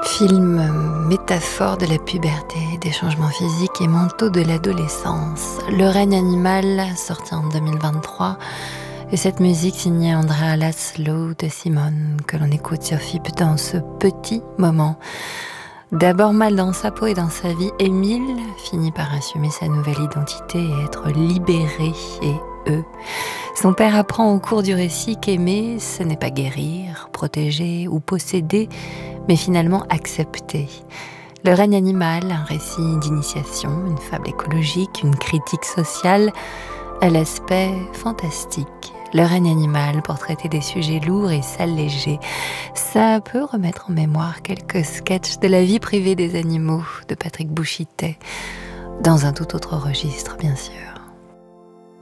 Film métaphore de la puberté, des changements physiques et mentaux de l'adolescence. Le règne animal, sorti en 2023, et cette musique signée Andrea Laszlo de Simone, que l'on écoute sur FIP dans ce petit moment. D'abord mal dans sa peau et dans sa vie, Émile finit par assumer sa nouvelle identité et être libéré, et eux. Son père apprend au cours du récit qu'aimer, ce n'est pas guérir, protéger ou posséder, mais finalement accepter. Le règne animal, un récit d'initiation, une fable écologique, une critique sociale, à l'aspect fantastique. Le règne animal, pour traiter des sujets lourds et s'alléger, ça peut remettre en mémoire quelques sketchs de la vie privée des animaux de Patrick Bouchittet, dans un tout autre registre bien sûr.